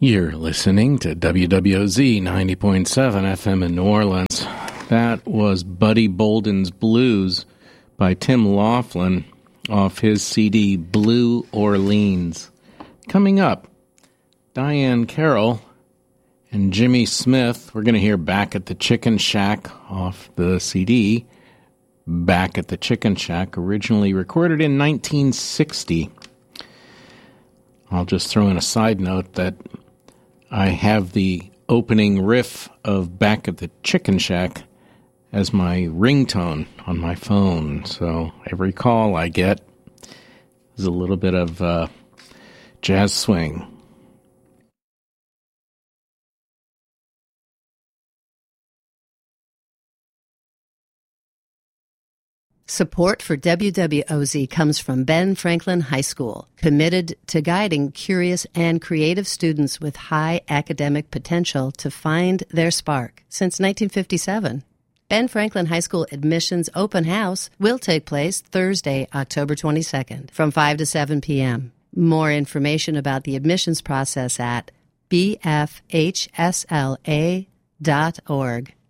You're listening to WWOZ 90.7 FM in New Orleans. That was Buddy Bolden's Blues by Tim Laughlin off his CD Blue Orleans. Coming up, Diane Carroll and Jimmy Smith. We're going to hear Back at the Chicken Shack off the CD. Back at the Chicken Shack, originally recorded in 1960. I'll just throw in a side note that I have the opening riff of Back at the Chicken Shack as my ringtone on my phone. So every call I get is a little bit of jazz swing. Support for WWOZ comes from Ben Franklin High School, committed to guiding curious and creative students with high academic potential to find their spark since 1957. Ben Franklin High School admissions open house will take place Thursday, October 22nd from 5 to 7 p.m. More information about the admissions process at bfhsla.org.